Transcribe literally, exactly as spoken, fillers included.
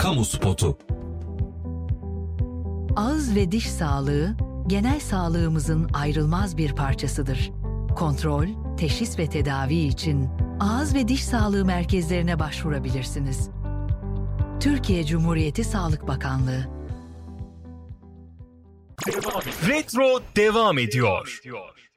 Kamu spotu. Ağız ve diş sağlığı, genel sağlığımızın ayrılmaz bir parçasıdır. Kontrol, teşhis ve tedavi için ağız ve diş sağlığı merkezlerine başvurabilirsiniz. Türkiye Cumhuriyeti Sağlık Bakanlığı. Retro devam ediyor.